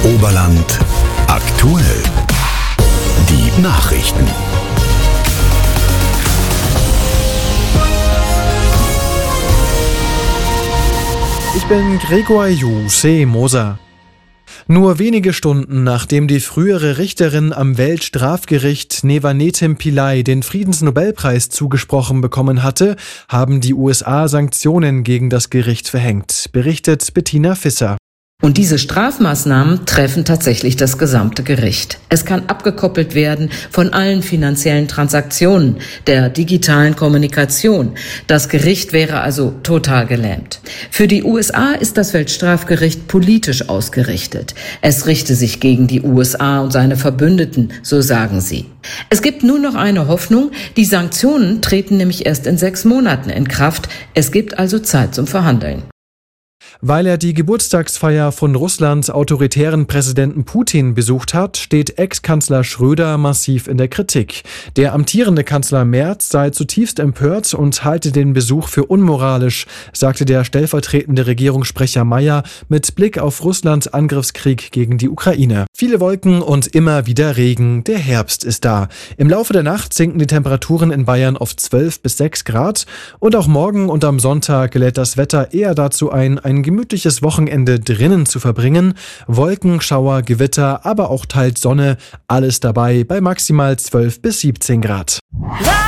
Oberland aktuell. Die Nachrichten. Ich bin Gregor Moser. Nur wenige Stunden nachdem die frühere Richterin am Weltstrafgericht Nevanetim Pillay den Friedensnobelpreis zugesprochen bekommen hatte, haben die USA Sanktionen gegen das Gericht verhängt, berichtet Bettina Visser. Und diese Strafmaßnahmen treffen tatsächlich das gesamte Gericht. Es kann abgekoppelt werden von allen finanziellen Transaktionen, der digitalen Kommunikation. Das Gericht wäre also total gelähmt. Für die USA ist das Weltstrafgericht politisch ausgerichtet. Es richte sich gegen die USA und seine Verbündeten, so sagen sie. Es gibt nur noch eine Hoffnung. Die Sanktionen treten nämlich erst in 6 Monaten in Kraft. Es gibt also Zeit zum Verhandeln. Weil er die Geburtstagsfeier von Russlands autoritären Präsidenten Putin besucht hat, steht Ex-Kanzler Schröder massiv in der Kritik. Der amtierende Kanzler Merz sei zutiefst empört und halte den Besuch für unmoralisch, sagte der stellvertretende Regierungssprecher Mayer mit Blick auf Russlands Angriffskrieg gegen die Ukraine. Viele Wolken und immer wieder Regen, der Herbst ist da. Im Laufe der Nacht sinken die Temperaturen in Bayern auf 12 bis 6 Grad und auch morgen und am Sonntag lädt das Wetter eher dazu ein gemütliches Wochenende drinnen zu verbringen. Wolken, Schauer, Gewitter, aber auch teils Sonne, alles dabei bei maximal 12 bis 17 Grad.